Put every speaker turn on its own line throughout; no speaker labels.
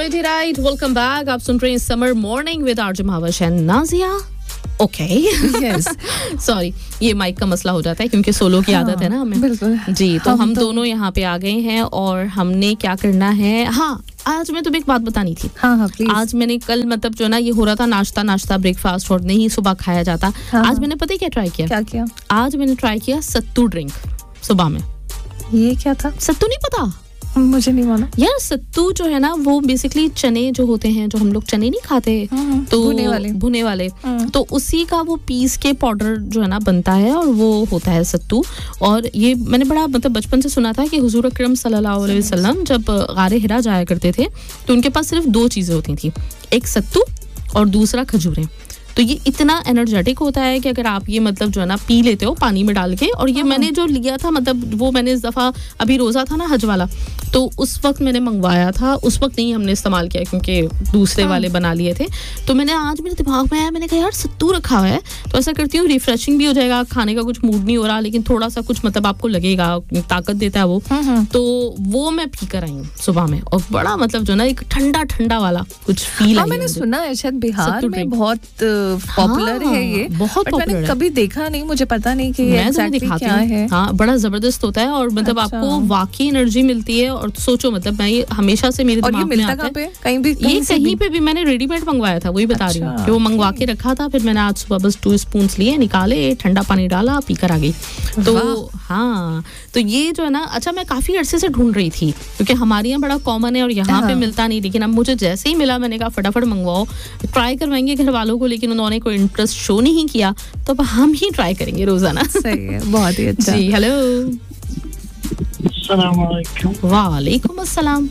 Alright right, welcome back. आप सुन रहे हैं summer morning with RJ महावश and Nazia. Okay, yes, sorry, ये माइक का मसला हो जाता है क्योंकि सोलो की आदत है ना हमें. बिल्कुल जी. तो हम दोनों यहाँ पे आ गए हैं और हमने क्या करना है. हाँ, आज मैं तुम्हें एक बात बतानी थी. हाँ, प्लीज. आज मैंने कल मतलब जो ना ये हो रहा था नाश्ता ब्रेकफास्ट और नहीं सुबह खाया जाता. आज मैंने पता है क्या ट्राई किया. क्या किया? आज मैंने ट्राई किया सत्तू ड्रिंक सुबह में. ये क्या था? सत्तू नहीं पता? मुझे नहीं मालूम यार. सत्तू जो है ना वो बेसिकली चने जो होते हैं, जो हम लोग चने नहीं खाते तो भुने वाले तो उसी का वो पीस के पाउडर जो है ना बनता है और वो होता है सत्तू. और ये मैंने बड़ा मतलब बचपन से सुना था कि हुजूर अकरम सल्लल्लाहु अलैहि वसल्लम जब गारे हिरा जाया करते थे तो उनके पास सिर्फ दो चीजें होती थी, एक सत्तू और दूसरा खजूरें. तो ये इतना एनर्जेटिक होता है कि अगर आप ये मतलब जो है ना पी लेते हो पानी में डाल के. और ये मैंने जो लिया था मतलब वो मैंने इस दफ़ा अभी रोज़ा था ना हज वाला, तो उस वक्त मैंने मंगवाया था. उस वक्त नहीं हमने इस्तेमाल किया क्योंकि दूसरे वाले बना लिए थे. तो मैंने आज मेरे दिमाग में आया, मैंने कहा यार सत्तू रखा हुआ है तो ऐसा करती हूँ, रिफ्रेशिंग भी हो जाएगा. खाने का कुछ मूड नहीं हो रहा लेकिन थोड़ा सा कुछ मतलब आपको लगेगा, ताकत देता है वो. तो वो मैं पी कर आई हूँ सुबह में और बड़ा मतलब जो ना एक ठंडा ठंडा वाला कुछ फील है. मैंने सुना है शायद बिहार में बहुत पॉपुलर है ये, बहुत पॉपुलर. मैंने कभी देखा नहीं, मुझे पता नहीं कि ये एग्जैक्टली क्या है. हाँ, बड़ा जबरदस्त होता है और मतलब आपको वाकई एनर्जी मिलती है. और सोचो मतलब मैं ये हमेशा से मेरे दिमाग में आता है. कहीं भी कहीं पे भी मैंने रेडीमेड मंगवाया था, वही बता रही हूँ कि वो मंगवा के रखा था. फिर मैंने आज सुबह बस 2 स्पून लिए, निकाले, ठंडा पानी डाला, पीकर आ गई. तो हाँ, तो ये जो है ना, अच्छा मैं काफी अरसे से ढूंढ रही थी क्योंकि हमारे यहाँ बड़ा कॉमन है और यहाँ पे मिलता नहीं. लेकिन अब मुझे जैसे ही मिला मैंने कहा फटाफट मंगवाओ, ट्राई करवाएंगे घर वालों को. लेकिन उन्होंने कोई इंटरेस्ट शो नहीं किया तो अब हम ही ट्राई करेंगे रोजाना. सही है, बहुत ही अच्छा. जी, हेलो. अस्सलाम वालेकुम. वालेकुम अस्सलाम.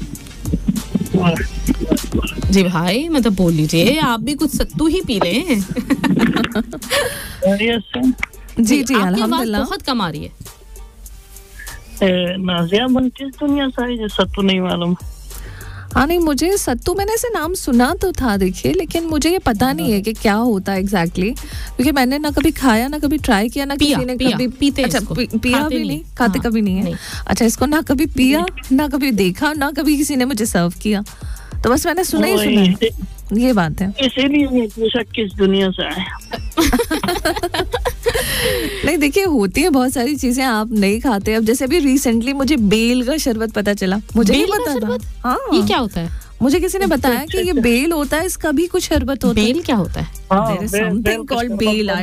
जी भाई मतलब बोल लीजिए, आप भी कुछ सत्तू ही पी लें. जी जी अल्हम्दुलिल्लाह. बहुत कम आ रही है.
नाजिया मन किस दुनिया से आई, सत्तू नहीं मालूम.
हाँ नहीं, मुझे सत्तू मैंने ऐसे नाम सुना तो था देखिए, लेकिन मुझे ये पता नहीं है कि क्या होता है एग्जैक्टली, क्योंकि मैंने ना कभी खाया ना कभी ट्राई किया ना किसी ने कभी पीते. अच्छा, पिया भी नहीं, खाते कभी नहीं है. अच्छा, इसको ना कभी पिया ना कभी देखा ना कभी किसी ने मुझे सर्व किया, तो बस मैंने सुना ही सुना है. ये बात है,
इसीलिए मैं पूछा किस दुनिया से आया.
नहीं देखिए, होती है बहुत सारी चीजें आप नहीं खाते. अब जैसे अभी रिसेंटली मुझे बेल का शरबत पता चला, मुझे नहीं पता था.
हाँ, ये क्या होता है?
मुझे किसी ने बताया कि ये बेल होता है, इसका भी कुछ शरबत होता है.
बेल क्या होता है?
There is something called bell.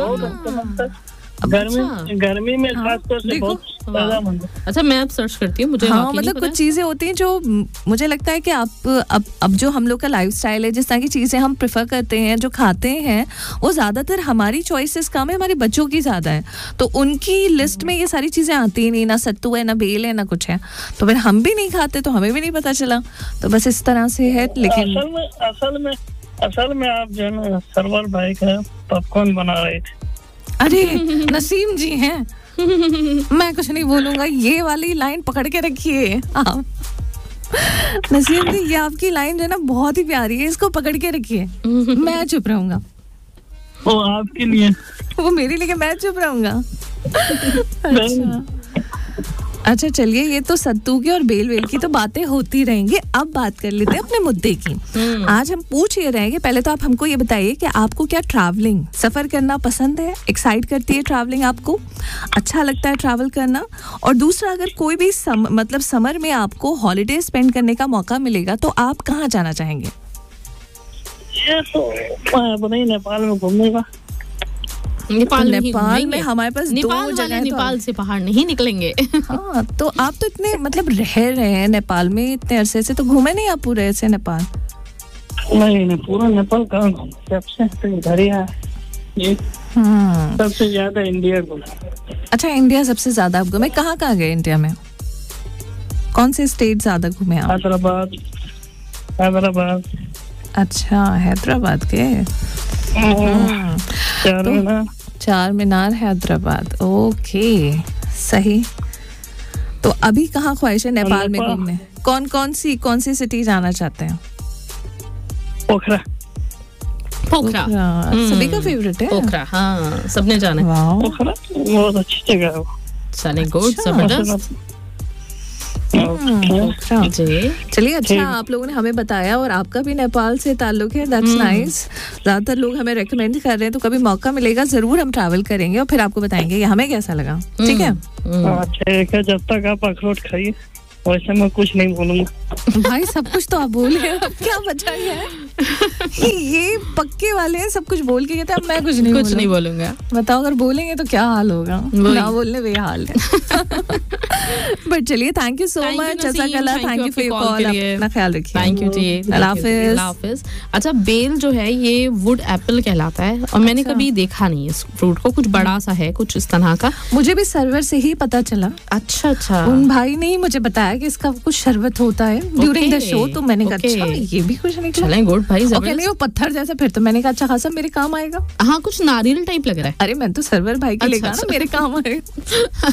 गर्मी में खासतौर से बहुत ज्यादा.
अच्छा, मैं अब सर्च करती हूँ. मुझे
हाँ मतलब कुछ चीजें होती हैं जो मुझे लगता है कि अब जो हम लोग का लाइफस्टाइल है, जिस तरह की चीजें हम प्रेफर करते हैं, जो खाते हैं, वो ज्यादातर हमारी चॉइसेस कम है, हमारे बच्चों की ज्यादा है. तो उनकी लिस्ट में ये सारी चीजें आती ही नहीं, ना सत्तू है ना बेल है ना कुछ है. तो फिर हम भी नहीं खाते तो हमें भी नहीं पता चला. तो बस इस तरह से है. लेकिन
असल में आप जो है ना सरवर भाई का पॉपकॉर्न बना रहे थे.
अरे नसीम जी हैं. मैं कुछ नहीं बोलूंगा, ये वाली लाइन पकड़ के रखिए आप. नसीम जी, ये आपकी लाइन जो है ना बहुत ही प्यारी है, इसको पकड़ के रखिए. मैं चुप रहूंगा.
वो आपके लिए,
वो मेरे लिए, मैं चुप रहूंगा. अच्छा चलिए, ये तो सत्तू की और बेल वेल की तो बातें होती रहेंगी. अब बात कर लेते हैं अपने मुद्दे की. आज हम पूछ ये रहेंगे, पहले तो आप हमको ये बताइए कि आपको क्या ट्रैवलिंग, सफर करना पसंद है? एक्साइट करती है ट्रैवलिंग आपको? अच्छा लगता है ट्रैवल करना? और दूसरा, अगर कोई भी मतलब समर में आपको हॉलीडे स्पेंड करने का मौका मिलेगा तो आप कहाँ जाना चाहेंगे?
ये तो मैं नेपाल में घूमूंगा.
नेपाल
में हमारे पास दो जगह.
नेपाल से बाहर नहीं निकलेंगे.
हाँ, तो आप तो इतने मतलब रह रहे हैं नेपाल में इतने अरसे से, तो घूमे नहीं आप पूरे ऐसे नेपाल?
नहीं, पूरा नेपाल कहाँ घूमे, सबसे इधर ही है. सबसे ज्यादा इंडिया घूमा.
अच्छा, इंडिया सबसे ज्यादा आप घूमे. कहाँ कहाँ गए इंडिया में? कौन से स्टेट ज्यादा घूमे आप?
हैदराबाद.
अच्छा, हैदराबाद के. चार मीनार हैदराबाद. ओके, सही. तो अभी कहाँ ख्वाहिश है नेपाल में घूमने? कौन सी सिटी जाना चाहते हैं?
पोखरा.
सभी का फेवरेट है
पोखरा. हाँ, सबने जाना है.
पोखरा बहुत अच्छी जगह है.
चले, गुड, जबरदस्त.
पोखरा।
जी
चलिए अच्छा, आप लोगों ने हमें बताया और आपका भी नेपाल से ताल्लुक है, दैट्स नाइस। ज्यादातर लोग हमें रेकमेंड कर रहे हैं, तो कभी मौका मिलेगा जरूर हम ट्रैवल करेंगे और फिर आपको बताएंगे कि हमें कैसा लगा। ठीक है
ठीक है, जब तक आप अखरोट खाइए वैसे मैं कुछ नहीं बोलूंगा।
भाई सब कुछ तो आप बोल रहे हो, अब क्या बचा है? ये पक्के वाले हैं, सब कुछ बोल के कहते हैं अब मैं कुछ नहीं
बोलूंगा।
बताओ अगर बोलेंगे तो क्या हाल होगा, ना बोलने बेहाल है। बट चलिए, थैंक यू सो मच जज़ाकल्लाह, thank you for your call, अपना ख्याल रखिए।
थैंक यू जी, अल्लाह हाफिज। अच्छा, बेल जो है ये वुड एप्पल कहलाता है और मैंने कभी देखा नहीं इस फ्रूट को, कुछ बड़ा सा है कुछ इस तरह का।
मुझे भी सर्वर से ही पता चला।
अच्छा,
उन भाई ने ही मुझे बताया कि इसका कुछ शरबत होता है ड्यूरिंग द शो, तो मैंने कहा अच्छा ये भी कुछ नहीं।
चलें, गुड भाई,
नहीं वो पत्थर जैसा, फिर तो मैंने कहा अच्छा खासा मेरे काम आएगा।
हाँ, कुछ नारियल टाइप लग रहा है।
अरे मैं तो सर्वर भाई के लेगा ना, मेरे काम आएगा।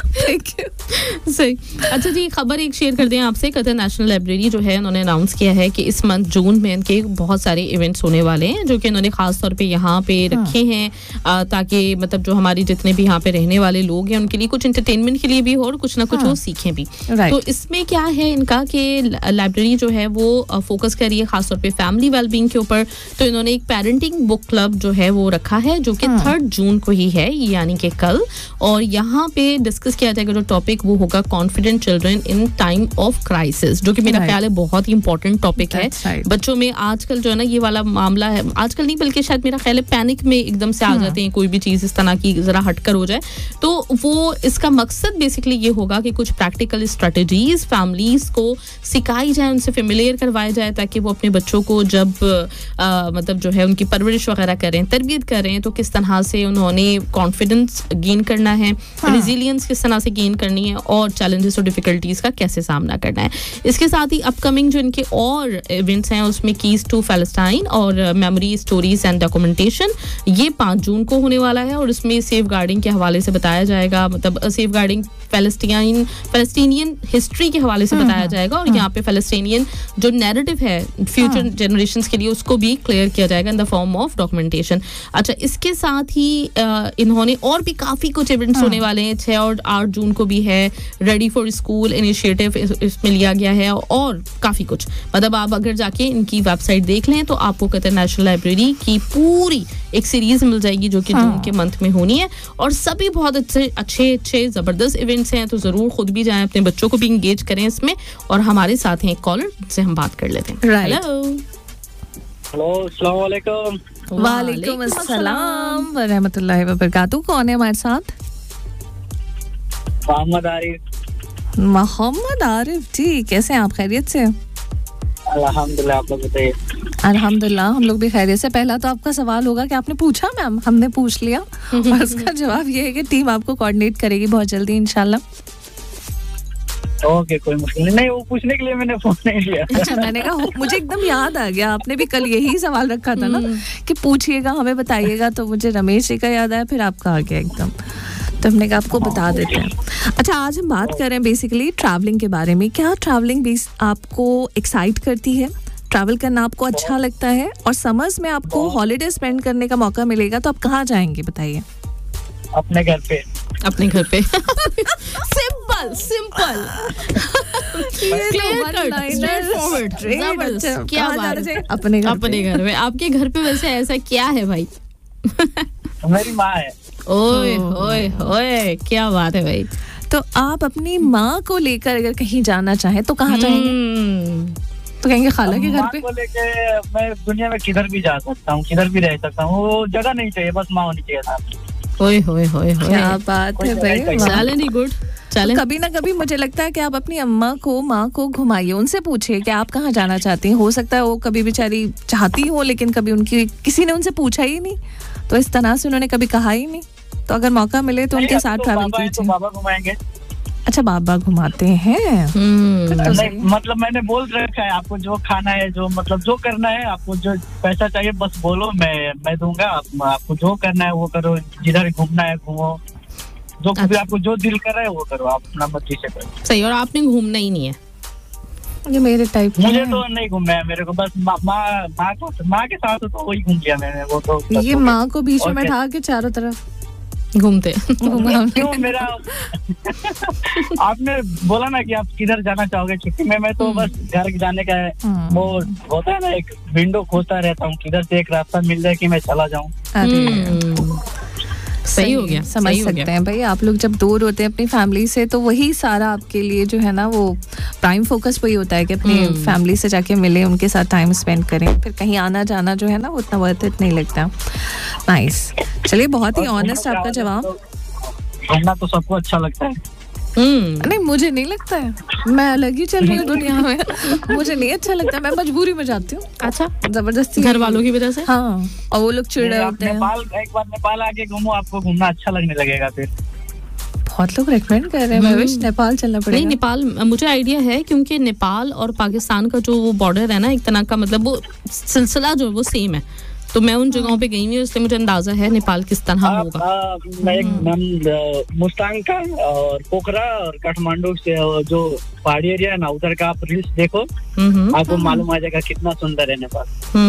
सही। अच्छा जी, खबर एक शेयर कर दें आपसे। कतर नेशनल लाइब्रेरी जो है उन्होंने अनाउंस किया है कि इस मंथ जून में इनके बहुत सारे इवेंट्स होने वाले हैं, जो कि उन्होंने खास तौर पे यहाँ पे रखे हैं ताकि मतलब जो हमारे जितने भी यहाँ पे रहने वाले लोग हैं उनके लिए कुछ एंटरटेनमेंट के लिए भी हो और कुछ ना कुछ वो सीखें भी। तो इसमें क्या है इनका कि लाइब्रेरी जो है वो फोकस कर रही है खासतौर पे फैमिली वेलबींग के ऊपर। तो इन्होंने एक पेरेंटिंग बुक क्लब जो है वो रखा है, जो कि 3 जून को ही है, यानी कि कल। और यहाँ पे डिस्कस किया जाएगा, जो टॉपिक वो होगा confident children in time of crisis, जो कि मेरा ख्याल है बहुत ही इंपॉर्टेंट टॉपिक है। बच्चों में आजकल जो है ना ये वाला मामला है, आजकल नहीं बल्कि शायद मेरा ख्याल है पैनिक में एकदम से आ जाते हैं, कोई भी चीज इस तरह की जरा हटकर हो जाए। तो वो इसका मकसद बेसिकली ये होगा कि कुछ प्रैक्टिकल स्ट्रेटजीज फैमिलीज को सिखाई जाए, उनसे फेमिलियर करवाया जाए, ताकि वो अपने बच्चों को जब मतलब जो है उनकी परवरिश वगैरह करें, तरबियत करें, तो किस तरह से उन्होंने कॉन्फिडेंस गेन करना है, रेजिलियंस किस तरह से गेन करनी है और चैलेंजेस और डिफिकल्टीज का कैसे सामना करना है। इसके साथ ही अपकमिंग जो इनके और इवेंट्स हैं उसमें कीज टू पैलेस्टाइन और मेमोरी स्टोरीज एंड डॉक्यूमेंटेशन, ये 5 जून को होने वाला है। और इसमें सेफ गार्डिंग के हवाले से बताया जाएगा, मतलब सेफ गार्डिंग पैलेस्टीनियन हिस्ट्री के हवाले से बताया जाएगा और यहाँ पे पैलेस्टीनियन जो नैरेटिव है फ्यूचर जनरेशंस के लिए उसको भी क्लियर किया जाएगा in the form of documentation. अच्छा, इसके साथ ही इन्होंने और भी काफी कुछ इवेंट्स होने वाले हैं। 6 और 8 जून को भी है रेडी फॉर स्कूल इनिशिएटिव, इसमें लिया गया है और काफी कुछ। मतलब आप अगर जाके इनकी वेबसाइट देख लें तो आपको कतर नेशनल लाइब्रेरी की पूरी एक सीरीज मिल जाएगी, जो कि जून के मंथ में होनी है। और सभी बहुत अच्छे जबरदस्त इवेंट्स हैं, तो जरूर खुद भी जाएं, अपने बच्चों को भी इंगेज करें इसमें। और हमारे साथ हैं एक कॉलर जिससे हम बात कर लेते हैं।
हेलो, अस्सलाम वालेकुम।
वालेकुम अस्सलाम व रहमतुल्लाहि व बरकातहू। कौन है हमारे साथ? मोहम्मद आरिफ जी, कैसे हैं आप? खैरियत से?
अल्हम्दुलिल्लाह, आप बताइए।
अल्हम्दुलिल्लाह, हम लोग भी खैरियत से। पहला तो आपका सवाल होगा कि आपने पूछा मैम, हमने पूछ लिया। और उसका जवाब ये है कि टीम आपको कोऑर्डिनेट करेगी बहुत जल्दी इंशाल्लाह।
ओके, कोई मुश्किल नहीं। वो पूछने के लिए मैंने फोन नहीं लिया।
अच्छा, मैंने कहा मुझे एकदम याद आ गया, आपने भी कल यही सवाल रखा था ना कि पूछिएगा, हमें बताइएगा, तो मुझे रमेश जी का याद आया, फिर आपका आ गया एकदम, तो हमने कहा आपको बता देते हैं। अच्छा, आज हम बात कर रहे हैं बेसिकली ट्रैवलिंग के बारे में। क्या ट्रैवलिंग आपको एक्साइट करती है? ट्रैवल करना आपको अच्छा लगता है? और समर्स में आपको हॉलीडे स्पेंड करने का मौका मिलेगा तो आप कहाँ जाएंगे, बताइए?
अपने घर पे।
अपने घर पे। सिंपल क्या बात है? अपने घर में। आपके घर पे वैसे ऐसा क्या है भाई?
मेरी माँ है।
ओए ओए ओए, क्या बात है भाई।
तो आप अपनी माँ को लेकर अगर कहीं जाना चाहें तो कहाँ जाएंगे? तो कहेंगे खाला के घर पे।
को लेके मैं दुनिया में किधर भी जा सकता हूँ, किधर भी रह सकता हूँ, वो जगह नहीं चाहिए, बस माँ होनी चाहिए साथ।
ओए होए होए,
क्या बात है भाई।
Challenge good.
तो कभी ना कभी मुझे लगता है कि आप अपनी अम्मा को, माँ को घुमाइए, उनसे पूछिए कि आप कहाँ जाना चाहती हैं। हो सकता है वो कभी बेचारी चाहती हो लेकिन कभी उनकी किसी ने उनसे पूछा ही नहीं, तो इस तरह से उन्होंने कभी कहा ही नहीं। तो अगर मौका मिले तो उनके साथ ट्रैवल कीजिए।
बाबा घुमाएंगे।
अच्छा, बाबा घुमाते हैं।
मतलब मैंने बोल रखा है आपको जो खाना है, जो मतलब जो करना है, आपको जो पैसा चाहिए बस बोलो, मैं दूंगा। आपको जो करना है वो करो, जिधर घूमना है घूमो, जो भी आपको जो दिल कर रहा है वो करो, आप अपना मर्जी से करो।
सही। और आपने घूमना ही नहीं है?
ये मेरे टाइप
मुझे तो नहीं घूमना है, मेरे को बस माँ के साथ तो वही घूम लिया मैंने। वो तो
ये माँ को बीच में बैठा के चारों तरफ
घूमते
क्यों मेरा आपने बोला ना कि आप किधर जाना चाहोगे छुट्टी में, मैं तो बस घर जाने का वो होता है ना, एक विंडो खोजता रहता हूँ, किधर से एक रास्ता मिल जाए कि मैं चला जाऊँ।
सही हो गया,
समझ सकते हैं भाई। आप लोग जब दूर होते हैं अपनी फैमिली से तो वही सारा आपके लिए जो है ना वो प्राइम फोकस वही होता है कि अपनी फैमिली से जाके मिले, उनके साथ टाइम स्पेंड करें, फिर कहीं आना जाना जो है ना वो उतना वर्थ इट नहीं लगता। नाइस, चलिए बहुत ही ऑनेस्ट आपका जवाब।
घूमना तो सबको अच्छा लगता है।
नहीं मुझे नहीं लगता है, मैं अलग ही चल रही हूँ दुनिया में। मुझे नहीं अच्छा लगता, मैं मजबूरी में जाती हूँ।
अच्छा,
जबरदस्ती
घर वालों की वजह से?
हाँ, और वो लोग चिढ़ रहे होते हैं।
एक बार नेपाल आके घूमो, आपको घूमना अच्छा लगने लगेगा। फिर
बहुत लोग रेकमेंड कर रहे हैं, मैं विश नेपाल चलना पड़ेगा।
नहीं, नेपाल मुझे आइडिया है क्योंकि नेपाल और पाकिस्तान का जो वो बॉर्डर है ना, एक तरह का मतलब वो सिलसिला जो वो सेम है, तो मैं उन जगहों पे गई हुई हूँ, इसलिए मुझे अंदाजा है नेपाल किस तरह होगा।
मुस्तांग का और पोखरा और काठमांडू से जो पहाड़ी एरिया है ना, उधर का आप रील्स देखो, आपको मालूम आ जाएगा कितना सुंदर है नेपाल।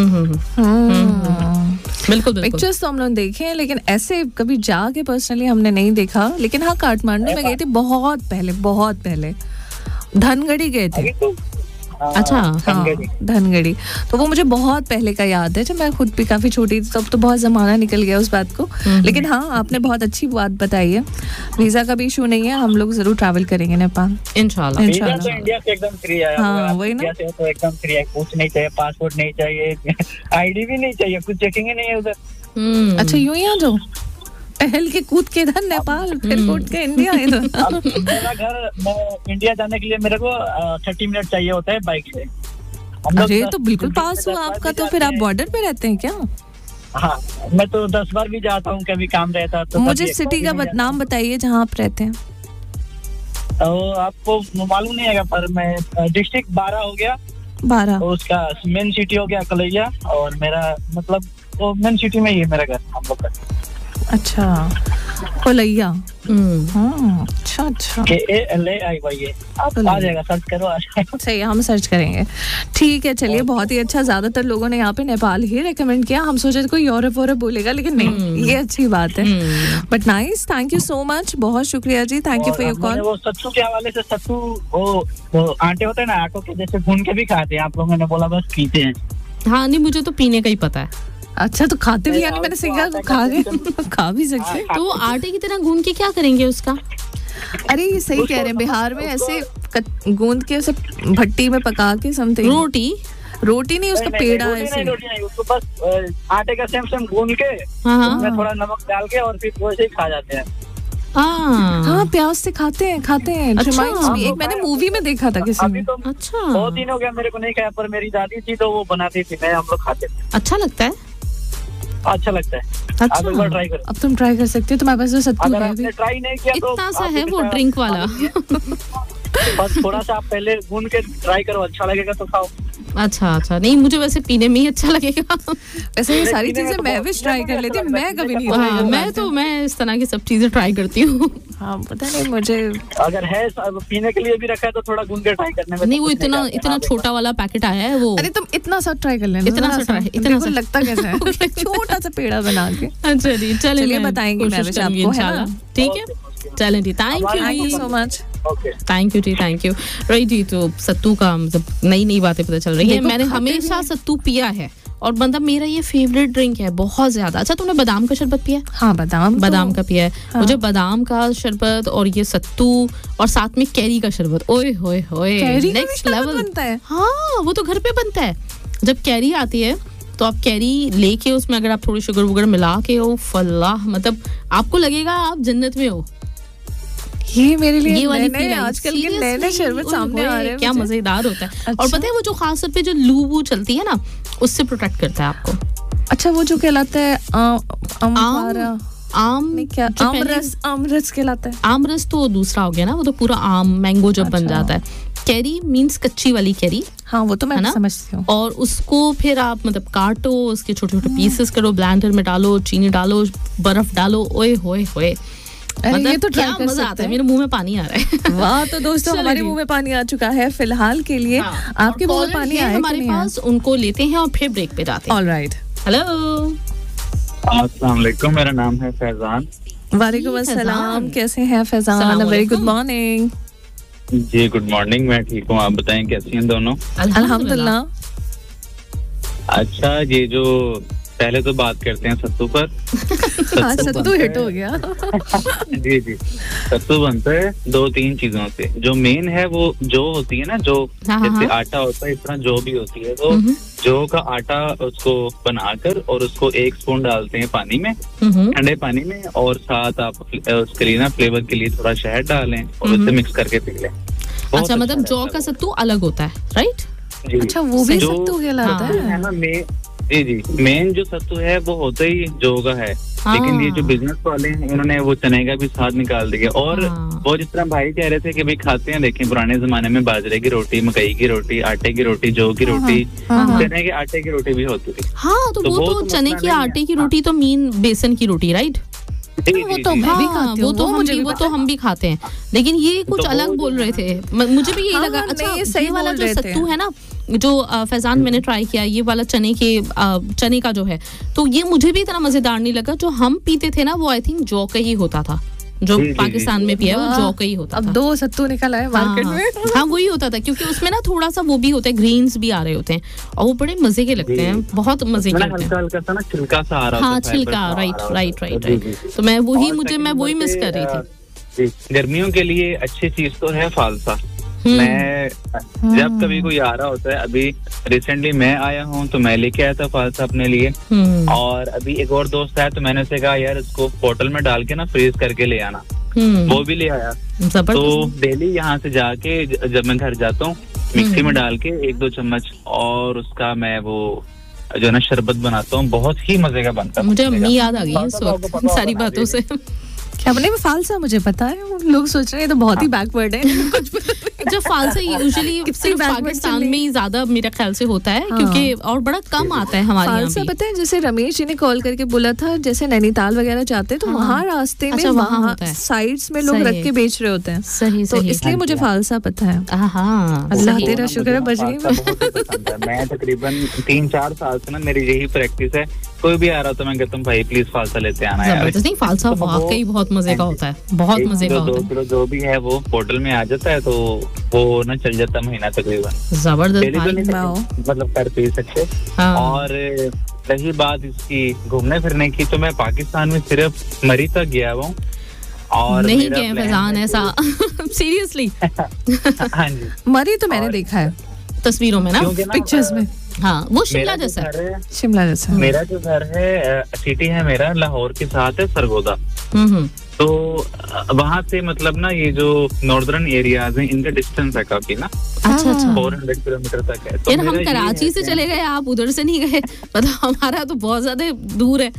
बिल्कुल।
पिक्चर्स तो हम लोग देखे हैं, लेकिन ऐसे कभी जाके पर्सनली हमने नहीं देखा। लेकिन हाँ, काठमांडू में गए थे बहुत पहले धनगढ़ी गए थे।
अच्छा,
हाँ, धनगढ़ी। तो वो मुझे बहुत पहले का याद है, जब मैं खुद भी काफी छोटी थी, तब तो बहुत जमाना निकल गया उस बात को। लेकिन हाँ, आपने बहुत अच्छी बात बताई है। वीजा का भी इशू नहीं है, हम लोग जरूर ट्रैवल करेंगे नेपाल इंशाल्लाह।
इंडिया से एकदम फ्री है।
हाँ, वही ना,
तो एकदम फ्री है, कुछ नहीं चाहिए, पासपोर्ट नहीं चाहिए, आईडी भी नहीं चाहिए, कुछ चेकिंग ही नहीं है उधर।
अच्छा, यूं ही आ जाओ, टहल के कूद के इधर नेपाल, फिर कूद के इंडिया इधर।
मेरा घर इंडिया जाने के लिए मेरे को 30 मिनट चाहिए होता है बाइक से।
अरे तो बिल्कुल पास हुआ आपका। तो फिर आप बॉर्डर पे रहते हैं क्या?
हाँ, मैं तो 10 बार भी जाता हूँ, कभी काम रहता तो।
मुझे सिटी का नाम बताइए जहाँ आप रहते हैं।
तो आपको मालूम नहीं है, पर मैं डिस्ट्रिक्ट 12 हो गया।
12
तो उसका मेन सिटी हो गया कलैया, और मेरा मतलब तो मेन सिटी में ही है मेरा घर, हम लोग का।
अच्छा, कोलैया। अच्छा
KALAIYA, आप आ जाएगा, सर्च करो, आ जाएगा।
सही है, हम सर्च करेंगे। ठीक है, चलिए, बहुत ही अच्छा। ज्यादातर लोगों ने यहाँ पे नेपाल ही रेकमेंड किया। हम सोचे कोई यूरोप बोलेगा, लेकिन नहीं, ये अच्छी बात है। But nice, thank you so much, बहुत शुक्रिया जी, thank you for your call.
वो सत्तू के हवाले से, सत्तू वो आटे होते हैं ना, आटो के जैसे भून के भी खाते हैं, आप लोगों ने बोला बस पीते हैं।
हाँ, नहीं, मुझे तो पीने का ही पता है।
अच्छा, तो खाते भी, यानी मैंने सीखा खा भी सकते।
तो आटे की तरह गूंद के क्या करेंगे उसका?
अरे ये सही कह रहे हैं, बिहार में ऐसे गूंद के, ऐसे भट्टी में पका के समथिंग। रोटी नहीं, उसका पेड़ा ऐसे।
रोटी नहीं, उसको बस आटे का सेम गूंद के उसमें थोड़ा नमक डाल के और फिर वैसे ही खा जाते हैं।
हाँ, प्याज से खाते हैं।
अच्छा,
एक मैंने मूवी में देखा था किसी ने।
अच्छा,
बहुत दिन हो गया मेरे को नहीं खाया, पर मेरी दादी थी तो वो बनाती थी, हम लोग खाते थे।
अच्छा लगता है?
अच्छा लगता है।
अच्छा,
आप एक बार ट्राई करो।
अब तुम ट्राई कर सकते हो, तुम्हारे पास तो सत्तू है।
आपने ट्राई नहीं किया तो
इतना सा है वो ड्रिंक वाला।
बस थोड़ा सा आप पहले गूंद के ट्राई करो, अच्छा लगेगा तो खाओ।
अच्छा, नहीं, मुझे वैसे पीने में ही अच्छा लगेगा।
वैसे ये सारी चीजें मैं भी ट्राई कर लेती हूँ, मैं कभी नहीं।
मैं इस तरह की सब चीजें ट्राई करती हूँ।
हाँ, पता नहीं, मुझे
अगर है पीने के लिए भी रखा है तो थोड़ा गूंद के ट्राई करने में।
नहीं, वो इतना छोटा वाला पैकेट आया है वो।
अरे तुम इतना सा ट्राई कर लेना, इतना सा लगता कैसा है, छोटा सा पेड़ा बना के।
अच्छा जी, चलिए बताएंगे
आपको, है ना?
ठीक है, चलें जी, thank you
so much.
Thank you. Right जी, तो सत्तू का मतलब नई बातें पता चल रही है। मैंने हमेशा सत्तू पिया है और मतलब मेरा ये फेवरेट ड्रिंक है बहुत ज्यादा। अच्छा, तुमने बादाम का शरबत पिया?
हाँ, बादाम
का पिया है। हाँ। मुझे बादाम का शरबत और ये सत्तू और साथ में कैरी का शरबत, ओए होए होए, नेक्स्ट लेवल बनता है। हाँ, वो तो घर पे बनता है। जब कैरी आती है तो आप कैरी लेके उसमें अगर आप थोड़ी शुगर वुगर मिला के, ओ फल्लाह, मतलब आपको लगेगा आप जन्नत में हो।
ये मेरे लिए ये वाली आजकल के नए शरबत सामने आ रहे हैं,
क्या मजेदार होता है। अच्छा? और पता है वो जो खास तौर पे जो लू चलती है ना, उससे प्रोटेक्ट करता है आपको।
अच्छा, वो जो कहलाता है आमरस कहलाता है।
आमरस तो दूसरा हो गया ना, वो तो पूरा आम मैंगो जब बन जाता है। कैरी मीन्स कच्ची वाली कैरी।
हाँ, वो तो मैं समझती हूँ।
और उसको फिर आप मतलब काटो, उसके छोटे छोटे पीसेस करो, ब्लेंडर में डालो, चीनी डालो, बर्फ डालो, ओए होए होए, मतलब ये तो क्या मजा आता है। मेरे मुंह में पानी आ रहा है।
वाह, तो दोस्तों हमारे मुंह में पानी आ चुका है फिलहाल के लिए। आपके मुंह में पानी आया
हमारे पास, उनको लेते हैं और फिर ब्रेक पे जाते हैं।
ऑलराइट,
हेलो,
अस्सलाम वालेकुम, मेरा नाम है फैजान।
वालेकुम अस्सलाम, कैसे हैं फैजान? Very good morning.
जी गुड मॉर्निंग, मैं ठीक हूँ, आप बताएं कैसी हैं दोनों?
अल्हम्दुलिल्लाह।
अच्छा, ये जो पहले तो बात करते हैं सत्तू पर।
सत्तू हिट हो गया।
जी जी, सत्तू बनता है 2-3 चीजों से। जो मेन है वो जौ होती है ना, जो जैसे आटा होता है इस तरह जौ भी होती है। तो जौ का आटा उसको बनाकर और उसको 1 स्पून डालते हैं पानी में, ठंडे पानी में, और साथ आप उसके लिए ना फ्लेवर के लिए थोड़ा शहद डालें और उसे मिक्स करके पी लें।
अच्छा, मतलब जौ का सत्तू अलग होता है, राइट?
अच्छा, वो भी सत्तू कहलाता है
ना? जी जी, मेन जो सत्तू है वो होता ही जौ का है, लेकिन ये जो बिजनेस वाले हैं उन्होंने वो चने का भी स्वाद निकाल दिया। और वो जिस तरह भाई कह रहे थे कि भाई खाते हैं, देखें पुराने जमाने में बाजरे की रोटी, मकई की रोटी, आटे की रोटी, जौ की रोटी, चने के आटे की रोटी भी होती थी।
हाँ, तो वो तो चने की आटे की रोटी तो मीन बेसन की रोटी, राइट?
वो तो मैं भी खाती हूँ,
वो तो हम भी खाते हैं, लेकिन ये कुछ अलग बोल रहे थे, मुझे भी यही लगा। अच्छा, ये वाला जो सत्तू है ना, जो फैजान मैंने ट्राई किया, ये वाला चने का जो है, तो ये मुझे भी इतना मजेदार नहीं लगा। जो हम पीते थे ना, वो आई थिंक जौ का ही होता था। जो पाकिस्तान में पिया वो जौ का ही होता था।
अब 2 सत्तू निकल आए मार्केट में।
हाँ, वही होता था, क्योंकि उसमें ना थोड़ा सा वो भी होता है, ग्रीन्स भी आ रहे होते हैं, और वो बड़े मजे के लगते हैं, बहुत मजे के लगते हैं।
हल्का ना छिलका सा आ रहा
है। हाँ, छिलका, राइट। तो मैं वही मिस कर रही थी।
गर्मियों के लिए अच्छी चीज तो है फालसा। मैं जब कभी कोई आ रहा होता है, अभी रिसेंटली मैं आया हूँ तो मैं लेके आया था फालसा अपने लिए, और अभी एक और दोस्त आया तो मैंने उसे कहा यार इसको बोतल में डाल के ना फ्रीज करके ले आना। वो भी ले आया। तो डेली यहाँ से जाके जब मैं घर जाता हूँ, मिक्सी में डाल के 1-2 चम्मच और उसका मैं वो जो ना शरबत बनाता हूँ, बहुत ही मजे का बनता है।
मुझे अम्मी याद आ गई इस वक्त सारी बातों से।
क्या बने में फालसा मुझे पता है, लोग सोच रहे हैं तो बहुत ही बैकवर्ड है। कुछ
जो फालसा यूजुअली सिर्फ पाकिस्तान में ही ज्यादा मेरे ख्याल से होता है, क्योंकि और बड़ा कम आता है हमारे यहाँ।
फालसा पता है, जैसे रमेश जी ने कॉल करके बोला था, जैसे नैनीताल वगैरह जाते हैं तो वहाँ रास्ते में वहाँ साइड्स में लोग रख के बेच रहे होते हैं।
सही,
तो इसलिए मुझे फालसा पता है। अल्लाह तेरा शुक्र है, बच गई।
मैं तकरीबन 3-4 साल से ना मेरी यही प्रैक्टिस है, कोई भी आ रहा तो मैं कहता हूँ भाई प्लीज फालसा लेते आना यार।
नहीं, फालसा वाकई बहुत मजे का होता है, बहुत मजे का होता है।
2 किलो जो भी है वो बोतल में आ जाता है, तो वो ना चल जाता महीना तकरीबन।
जबरदस्त,
मतलब कर पी सकते। और रही बात इसकी घूमने फिरने की, तो मैं पाकिस्तान में सिर्फ मरी तक गया हुआ हूँ। और
नहीं गए फैजान ऐसा? सीरियसली?
हाँ जी,
मरी तो मैंने देखा है तस्वीरों में ना, पिक्चर्स में।
हाँ, वो शिमला जैसा
है।
मेरा जो घर है, सिटी है मेरा लाहौर के साथ है सरगोदा। तो वहाँ से मतलब ना ये जो नॉर्दर्न एरियाज हैं, इनका डिस्टेंस है काफी ना।
अच्छा
400 किलोमीटर तक है।
तो हम कराची से चले गए, आप उधर से नहीं गए, मतलब हमारा तो बहुत ज्यादा दूर है।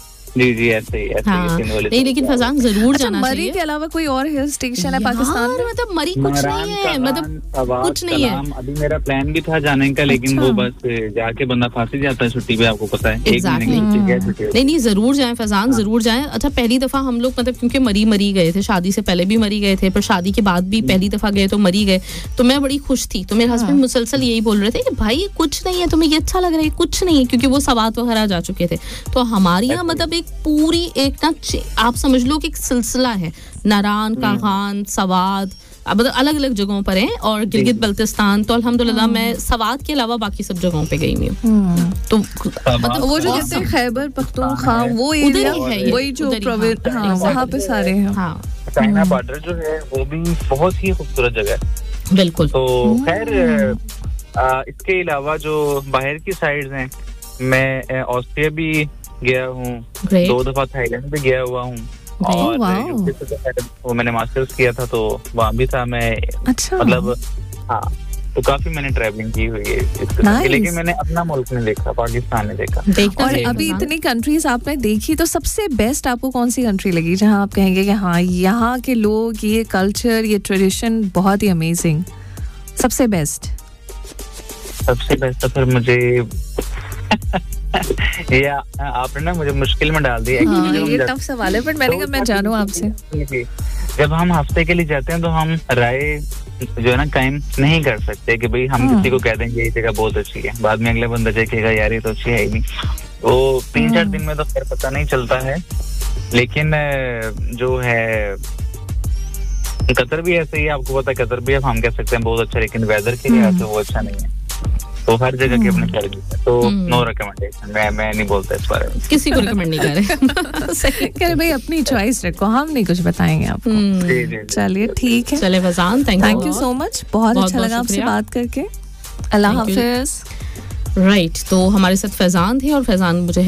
जी ऐसे ही
नहीं, लेकिन फैजान जरूर जाना चाहिए।
मरी के अलावा कोई और हिल स्टेशन है पाकिस्तान में?
मतलब मरी कुछ नहीं है, मतलब कुछ नहीं है।
अभी मेरा प्लान भी था जाने का, लेकिन वो बस जाके बंदा फांसी जाता है छुट्टी पे, आपको पता है। नहीं, जरूर जाएं फैजान, जरूर जाएं। अच्छा, पहली दफा हम लोग मतलब क्योंकि मरी गए थे, शादी से पहले भी मरी गए थे, पर शादी के बाद भी पहली दफा गए तो मरी गए, तो मैं बड़ी खुश थी। तो मेरे हस्बैंड मुसलसल यही बोल रहे थे कि भाई कुछ नहीं है, तुम्हें ये अच्छा लग रहा है, कुछ नहीं है, क्योंकि वो सवात वगैरह जा चुके थे। तो हमारे यहाँ मतलब पूरी एक ना आप समझ लो कि एक सिलसिला है, नारान, कागान, सवाद, मतलब अलग अलग जगहों पर हैं, और गिलगित बल्तिस्तान। तो अल्हम्दुलिल्लाह मैं सवाद के अलावा बाकी सब जगहों पे गई हूँ। तो
मतलब वो जो कहते हैं खैबर पख्तूनख्वा, वो एरिया है, वही जो वहाँ पे सारे हैं।
चाइना बॉर्डर जो है वो भी बहुत ही खूबसूरत जगह है।
बिल्कुल।
तो खैर इसके अलावा जो बाहर की साइड्स हैं, मैं ऑस्ट्रिया भी गया हूँ, 2 दफा थाईलैंड भी गया हुआ हूँ, और वो मैंने मास्टर्स किया था तो वहाँ भी था मैं।
अच्छा।
मतलब हाँ, तो काफी मैंने ट्रैवलिंग की हुई है, लेकिन मैंने अपना मुल्क नहीं देखा, पाकिस्तान नहीं देखा।
और अभी इतनी कंट्रीज आपने देखी, तो सबसे बेस्ट आपको कौन सी कंट्री लगी जहाँ आप कहेंगे कि हाँ यहाँ के लोग, ये कल्चर, ये ट्रेडिशन बहुत ही अमेजिंग? सबसे बेस्ट
तो फिर मुझे ये आपने ना मुझे मुश्किल में डाल दिया।
ये टफ सवाल है, बट मैंने कहा मैं जानूं आपसे।
जब हम हफ्ते के लिए जाते हैं तो हम राय जो है ना कायम नहीं कर सकते कि भाई हम किसी को कह देंगे ये जगह बहुत अच्छी है, बाद में अगले बंदा देखेगा यार ये तो अच्छी है ही नहीं। तो 3-4 दिन में तो फिर पता नहीं चलता है। लेकिन जो है कतर भी ऐसे ही, आपको पता है कतर भी हम कह सकते हैं बहुत अच्छा, लेकिन वेदर के लिए तो वो अच्छा नहीं है। तो हर जगह की अपनी सर्विस है, तो नो रिकमेंडेशन। मैं नहीं बोलता इस बारे में,
किसी को रिकमेंड नहीं कर रहे।
कह भाई अपनी चॉइस रखो, हम नहीं कुछ बताएंगे आपको। चलिए ठीक है,
चले Faizan, thank you
so much, बहुत अच्छा लगा आपसे बात करके। अल्लाह हाफिज।
राइट, तो हमारे साथ फैजान थे और फैजान मुझे